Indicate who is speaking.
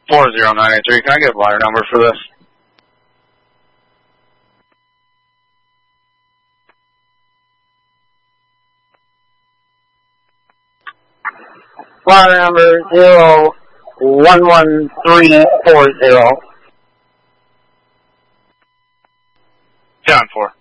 Speaker 1: 40983. Can I get a ladder number for this?
Speaker 2: Ladder number 011340.
Speaker 1: John 4.